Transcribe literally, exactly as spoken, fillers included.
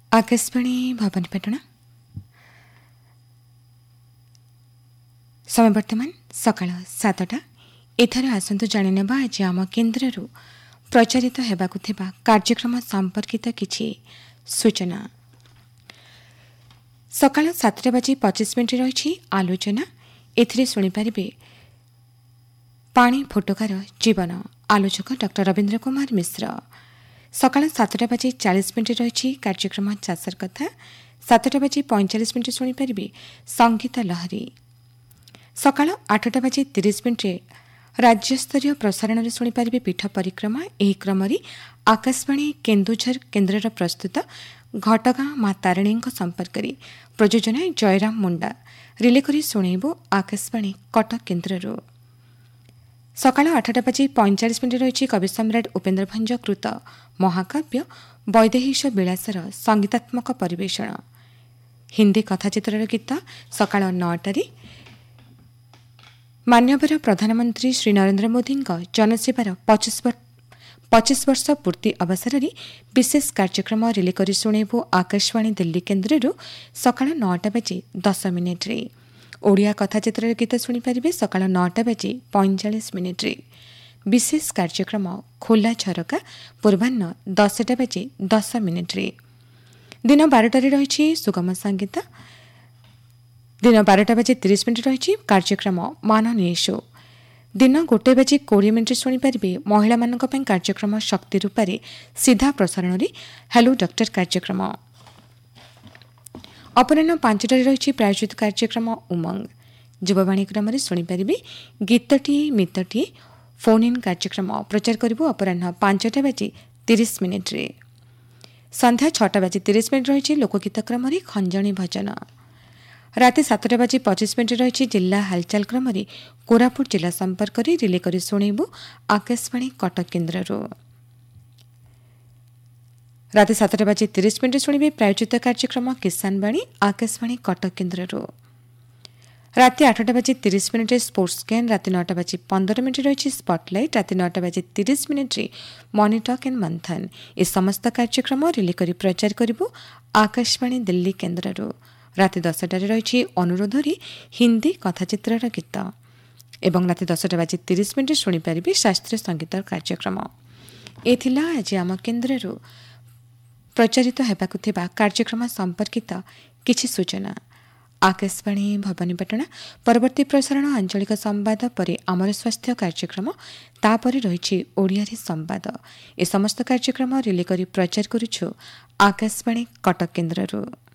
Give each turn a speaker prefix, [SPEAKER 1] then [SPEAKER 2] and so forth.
[SPEAKER 1] आकाशवाणी भवानीपाटना समय वर्तमान सकाळ सातटा एथर आसतु जाणीनेबा आज आम केन्द्र प्रचारित हेबाकु थिबा कार्यक्रम संपर्कित किछि सूचना। सकाळ सातटा बाजी पच्चीस मिनिट रही आलोचना एथिरे शुणिपारे पाणी फोटकार जीवन आलोचक डॉक्टर रवीन्द्र कुमार मिश्र। सकाळ सातटा बाजी चालीस मिनिट रही कार्यक्रम चाषर कथा सातटा बाजी पैंचाश मिनिट शुणिपारे संगीत लहरी। सकाळ आठटा बाजी तीस मिनिट राज्यस्तरीय प्रसारण में शुणिपारे पीठ परिक्रमा। यह क्रम आकाशवाणी केन्दुझर केन्द्र प्रस्तुत घटगां माँ तारिणी संपर्क प्रयोजना जयराम मुंडा रिले करी शुणेबू आकाशवाणी कटक केन्द्र। सकाळ आठटा बाजी पैंचाश मिनिट रही कवि सम्राट उपेन्द्र भंज कृत महाकाव्य वैदेहीश विलासर संगीतात्मक परिवेषण। हिंदी कथाचित्र गीत सकाळ नौटारे मान्यवर प्रधानमंत्री श्री नरेन्द्र मोदी जनसेवार पचास पचास वर्ष पूर्ति अवसर में विशेष कार्यक्रम रिले करी शुणेबू आकाशवाणी दिल्ली केन्द्र सकाळ नौटा बाजी दस मिनिट ओडिया कथाचित्र गीत शुणिपारे सकाळ नौटा बाजी पैंचाश मिनिट विशेष कार्यक्रम खोला झरका पूर्वाह्न दसटा बाजी दस मिनिट दिन बारटारे रही सुगम संगीत दिन बारटा बाजी तीस मिनिट रही कार्यक्रम माननीय शो दिन गोटे बाजी कोड़े मिनिट शुणिपारे महिला मानक पई कार्यक्रम शक्ति रूपारे सीधा प्रसारण रे हेलो डॉक्टर कार्यक्रम। अपराह्न पांचटारे रही प्रायोजित कार्यक्रम उमंग युववाणी क्रम शुणिपारे गीतटीए मितटीए फोन इन कार्यक्रम प्रचार करिबो अपराह्न पांचटा बाजी तीस मिनिट संध्या छटा बाजी तीस मिनिट रही लोकगीत क्रम खंजणी भजन। राति सातटा बाजी पच्चीस मिनिट रही जिला हालचाल क्रम कोरापुट जिला संपर्क रिले करी शुणेबू आकाशवाणी कटक केन्द्र। राति सातटा बाजी तीस मिनिट शुणिबे प्रायोजित कार्यक्रम किसान बाणी आकाशवाणी कटक केन्द्र। राति आठटा बाजी तीस मिनिट स्पोर्ट्स कैन राति नौटा बाजी पंदर मिनिट रही स्पॉटलाइट राति नौटा बाजी तीस मिनिट मनी टॉक एंड मंथन ए समस्त कार्यक्रम रिले करी प्रचार करिबो आकाशवाणी दिल्ली केन्द्र। राति दसटारे रही अनुरोध हिंदी कथाचित्र गीत एवं राति दसटा बाजी तीस मिनिट शुणिपारे शास्त्रीय संगीत कार्यक्रम। एथिला आज आम केन्द्र प्रचारित हेबाकु थिबा कार्यक्रम संपर्कित किछि सूचना। आकाशवाणी भवानीपाटना परवर्ती प्रसारण आंचलिक संवाद पर आमर स्वास्थ्य कार्यक्रम तापर रही ओडिया संवाद ए समस्त कार्यक्रम रिले करी प्रचार करुछु आकाशवाणी कटक केन्द्र।